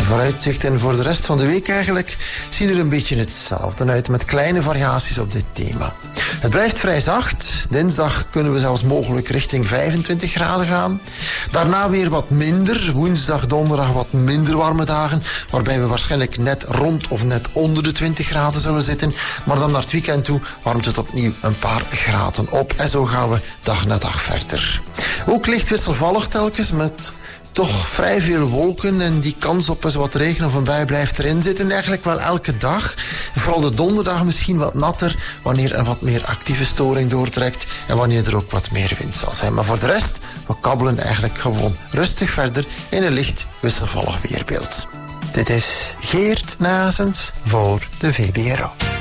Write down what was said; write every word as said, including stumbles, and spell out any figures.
vooruitzichten voor de rest van de week eigenlijk zien er een beetje hetzelfde uit, met kleine variaties op dit thema. Het blijft vrij zacht. Dinsdag kunnen we zelfs mogelijk richting vijfentwintig graden gaan. Daarna weer wat minder. Woensdag, donderdag wat minder warme dagen, waarbij we waarschijnlijk net rond of net onder de twintig graden zullen zitten. Maar dan naar het weekend toe warmt het opnieuw een paar graden op. En zo gaan we dag na dag verder. Ook licht wisselvallig telkens, met toch vrij veel wolken en die kans op eens wat regen of een bui blijft erin zitten. Eigenlijk wel elke dag. Vooral de donderdag misschien wat natter, wanneer een wat meer actieve storing doortrekt en wanneer er ook wat meer wind zal zijn. Maar voor de rest, we kabbelen eigenlijk gewoon rustig verder in een licht wisselvallig weerbeeld. Dit is Geert Nazens voor de V B R O.